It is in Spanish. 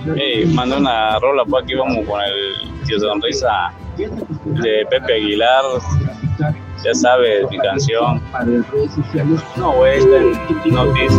Hey, manda una rola, pues aquí vamos con el Tío Sonrisa de Pepe Aguilar. Ya sabes, mi canción. No, güey, esta es noticia.